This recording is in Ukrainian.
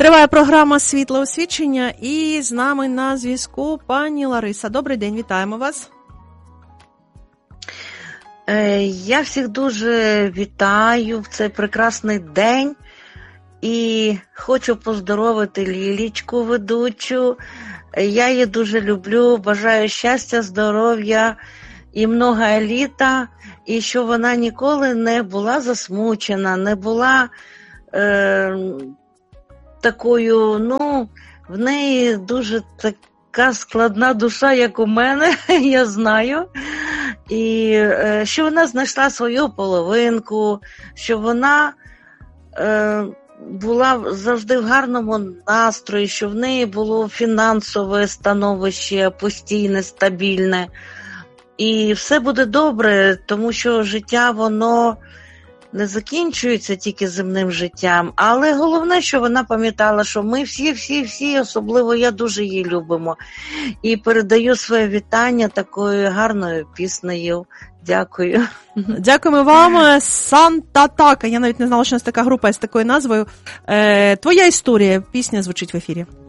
Триває програма «Світле освічення» і з нами на зв'язку пані Лариса. Добрий день, вітаємо вас. Я всіх дуже вітаю в цей прекрасний день і хочу поздоровити Лілічку ведучу. Я її дуже люблю, бажаю щастя, здоров'я і много літа, і щоб вона ніколи не була засмучена, не була такою, в неї дуже така складна душа, як у мене, я знаю. І що вона знайшла свою половинку, що вона була завжди в гарному настрої, що в неї було фінансове становище постійне, стабільне. І все буде добре, тому що життя, воно не закінчується тільки земним життям. Але головне, що вона пам'ятала, що ми всі, особливо я дуже її любимо. І передаю своє вітання такою гарною піснею. Дякую. Дякуємо вам. Санта-така. Я навіть не знала, що у нас така група з такою назвою. Твоя історія. Пісня звучить в ефірі.